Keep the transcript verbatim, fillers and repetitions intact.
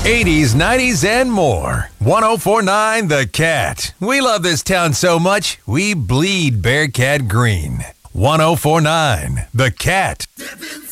eighties, nineties, and more. ten forty-nine The Cat. We love this town so much, we bleed Bearcat green. ten forty-nine The Cat.